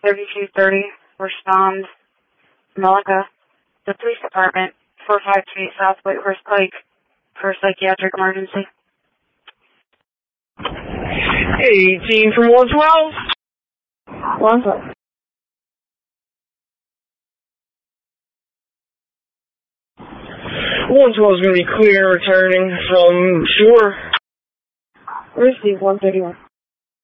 3230, respond, Melika, the police department, 453 South Whitehorse Pike, for a psychiatric emergency. 18 from 112. 112. 112 is going to be clear returning from shore. Receive 131.